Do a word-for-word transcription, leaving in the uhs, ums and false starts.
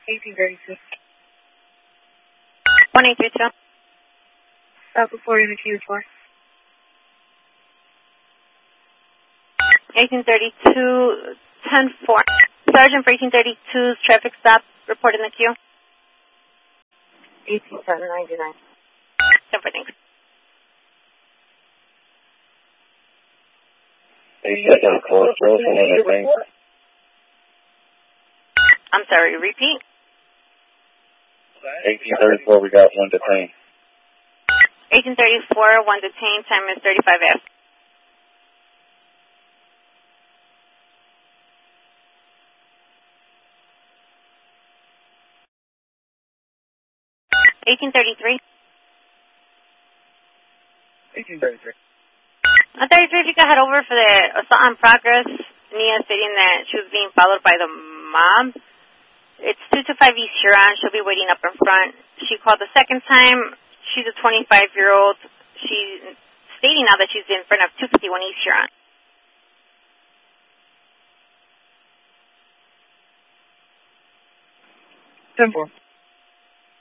eighteen thirty-two. one eight three two. Alpha four in the Q four. eighteen thirty-two, ten four. Sergeant for eighteen thirty-two's traffic stop, report in the queue. eighteen seven ninety-nine. ten four, thanks. eighteen four, I'm sorry, repeat. eighteen thirty-four, we got one detained. eighteen thirty-four, one detained, time is thirty-five F. eighteen thirty-three. eighteen thirty-three. On thirty-three, if you could head over for the assault on progress, Nia stating that she was being followed by the mob. It's two two five East Huron. She'll be waiting up in front. She called the second time. She's a twenty-five-year-old. She's stating now that she's in front of two fifty-one East Huron. ten four.